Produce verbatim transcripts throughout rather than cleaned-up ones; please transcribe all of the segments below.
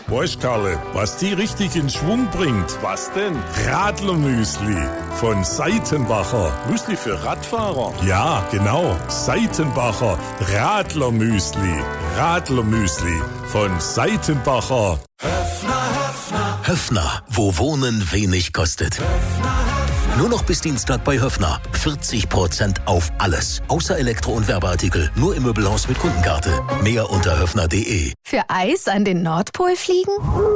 Weißt, Karle, was die richtig in Schwung bringt? Was denn? Radlermüsli von Seitenbacher. Müsli für Radfahrer? Ja, genau. Seitenbacher Radlermüsli. Radlermüsli von Seitenbacher. Höffner, Höffner. Höffner, wo Wohnen wenig kostet. Höffner, Höffner. Nur noch bis Dienstag bei Höffner. vierzig Prozent auf alles. Außer Elektro- und Werbeartikel. Nur im Möbelhaus mit Kundenkarte. Mehr unter höffner punkt de. Für Eis an den Nordpol fliegen?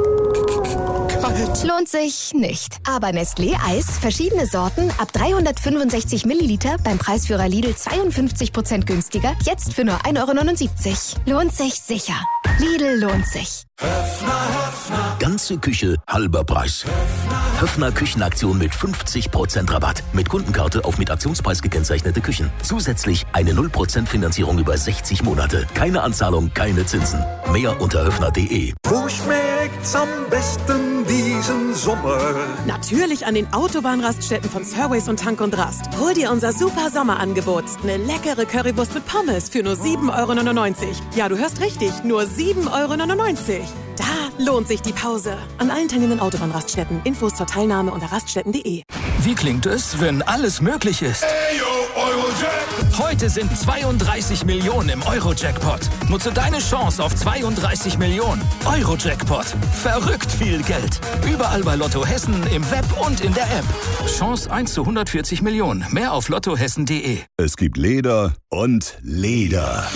Kalt. Lohnt sich nicht. Aber Nestlé Eis, verschiedene Sorten, ab dreihundertfünfundsechzig Milliliter, beim Preisführer Lidl zweiundfünfzig Prozent günstiger, jetzt für nur ein Euro neunundsiebzig. Lohnt sich sicher. Lidl lohnt sich. Höffner, Höffner. Ganze Küche, halber Preis. Höffner, Höffner Küchenaktion mit fünfzig Prozent Rabatt. Mit Kundenkarte auf mit Aktionspreis gekennzeichnete Küchen. Zusätzlich eine null Prozent Finanzierung über sechzig Monate. Keine Anzahlung, keine Zinsen. Mehr unter höffner punkt de. Wo schmeckt's am besten diesen Sommer? Natürlich an den Autobahnraststätten von Surways und Tank und Rast. Hol dir unser super Sommerangebot. Eine leckere Currywurst mit Pommes für nur sieben Euro neunundneunzig. Ja, du hörst richtig, nur sieben Euro neunundneunzig. Da lohnt sich die Pause. An allen teilnehmenden Autobahnraststätten. Infos zur Teilnahme unter raststätten punkt de. Wie klingt es, wenn alles möglich ist? Ey, yo, Eurojackpot! Heute sind zweiunddreißig Millionen im Eurojackpot. Nutze deine Chance auf zweiunddreißig Millionen. Eurojackpot. Verrückt viel Geld. Überall bei Lotto Hessen, im Web und in der App. Chance eins zu hundertvierzig Millionen. Mehr auf lottohessen punkt de. Es gibt Leder und Leder.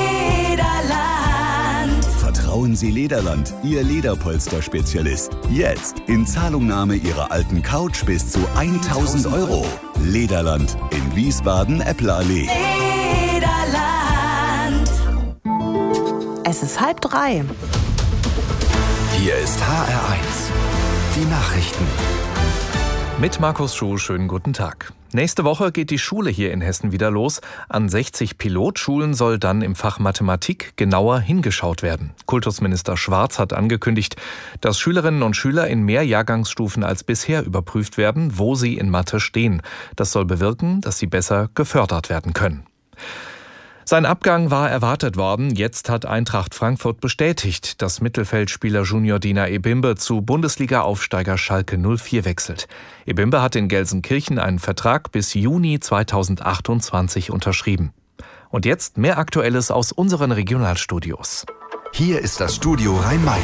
Lederland. Vertrauen Sie Lederland, Ihr Lederpolster-Spezialist. Jetzt in Zahlungnahme Ihrer alten Couch bis zu tausend Euro. Lederland in Wiesbaden-Epplerallee. Lederland. Es ist halb drei. Hier ist H R eins. Die Nachrichten. Mit Markus Schuh, schönen guten Tag. Nächste Woche geht die Schule hier in Hessen wieder los. An sechzig Pilotschulen soll dann im Fach Mathematik genauer hingeschaut werden. Kultusminister Schwarz hat angekündigt, dass Schülerinnen und Schüler in mehr Jahrgangsstufen als bisher überprüft werden, wo sie in Mathe stehen. Das soll bewirken, dass sie besser gefördert werden können. Sein Abgang war erwartet worden. Jetzt hat Eintracht Frankfurt bestätigt, dass Mittelfeldspieler Junior Dina Ebimbe zu Bundesliga-Aufsteiger Schalke null vier wechselt. Ebimbe hat in Gelsenkirchen einen Vertrag bis Juni zweitausendachtundzwanzig unterschrieben. Und jetzt mehr Aktuelles aus unseren Regionalstudios. Hier ist das Studio Rhein-Main.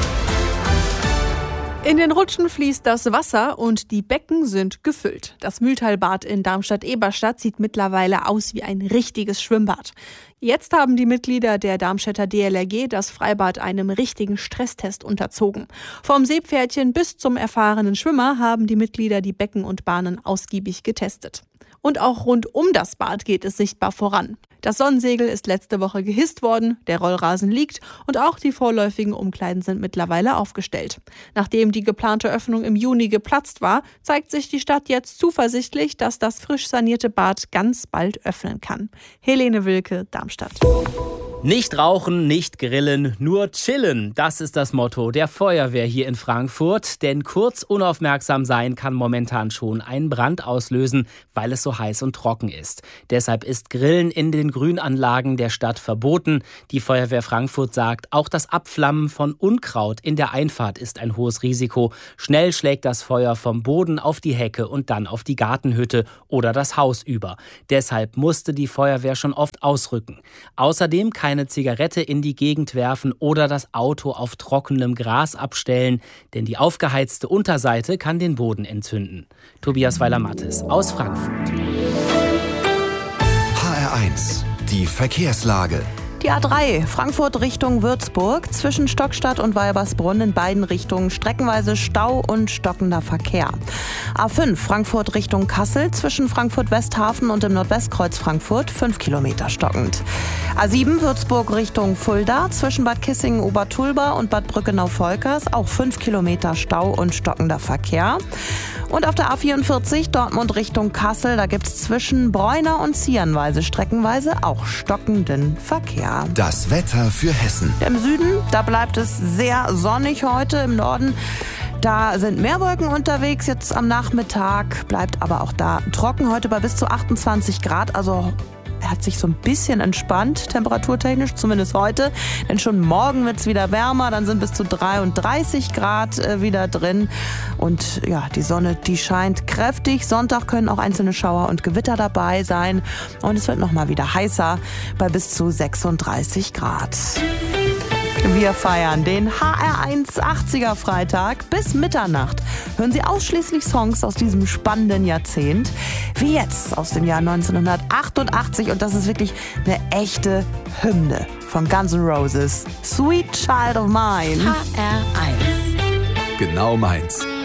In den Rutschen fließt das Wasser und die Becken sind gefüllt. Das Mühltalbad in Darmstadt-Eberstadt sieht mittlerweile aus wie ein richtiges Schwimmbad. Jetzt haben die Mitglieder der Darmstädter D L R G das Freibad einem richtigen Stresstest unterzogen. Vom Seepferdchen bis zum erfahrenen Schwimmer haben die Mitglieder die Becken und Bahnen ausgiebig getestet. Und auch rund um das Bad geht es sichtbar voran. Das Sonnensegel ist letzte Woche gehisst worden, der Rollrasen liegt und auch die vorläufigen Umkleiden sind mittlerweile aufgestellt. Nachdem die geplante Öffnung im Juni geplatzt war, zeigt sich die Stadt jetzt zuversichtlich, dass das frisch sanierte Bad ganz bald öffnen kann. Helene Wilke, Darmstadt. Nicht rauchen, nicht grillen, nur chillen. Das ist das Motto der Feuerwehr hier in Frankfurt. Denn kurz unaufmerksam sein kann momentan schon einen Brand auslösen, weil es so heiß und trocken ist. Deshalb ist Grillen in den Grünanlagen der Stadt verboten. Die Feuerwehr Frankfurt sagt, auch das Abflammen von Unkraut in der Einfahrt ist ein hohes Risiko. Schnell schlägt das Feuer vom Boden auf die Hecke und dann auf die Gartenhütte oder das Haus über. Deshalb musste die Feuerwehr schon oft ausrücken. Außerdem kann keine Zigarette in die Gegend werfen oder das Auto auf trockenem Gras abstellen, denn die aufgeheizte Unterseite kann den Boden entzünden. Tobias Weiler-Mattes aus Frankfurt. H R eins. Die Verkehrslage. Die A drei, Frankfurt Richtung Würzburg, zwischen Stockstadt und Weibersbrunn in beiden Richtungen streckenweise Stau und stockender Verkehr. A fünf, Frankfurt Richtung Kassel, zwischen Frankfurt-Westhafen und dem Nordwestkreuz Frankfurt, fünf Kilometer stockend. A sieben, Würzburg Richtung Fulda, zwischen Bad Kissingen-Obertulba und Bad Brückenau-Volkers, auch fünf Kilometer Stau und stockender Verkehr. Und auf der A vierundvierzig, Dortmund Richtung Kassel, da gibt es zwischen Bräuner und Ziernweise streckenweise auch stockenden Verkehr. Das Wetter für Hessen. Im Süden, da bleibt es sehr sonnig heute. Im Norden, da sind mehr Wolken unterwegs. Jetzt am Nachmittag bleibt aber auch da trocken. Heute bei bis zu achtundzwanzig Grad, also er hat sich so ein bisschen entspannt, temperaturtechnisch, zumindest heute. Denn schon morgen wird es wieder wärmer, dann sind bis zu dreiunddreißig Grad äh, wieder drin. Und ja, die Sonne, die scheint kräftig. Sonntag können auch einzelne Schauer und Gewitter dabei sein. Und es wird nochmal wieder heißer bei bis zu sechsunddreißig Grad. Wir feiern den H R eins achtziger Freitag bis Mitternacht. Hören Sie ausschließlich Songs aus diesem spannenden Jahrzehnt, wie jetzt aus dem Jahr neunzehnhundertachtundachtzig. Und das ist wirklich eine echte Hymne von Guns N' Roses. Sweet Child of Mine. H R eins. Genau meins.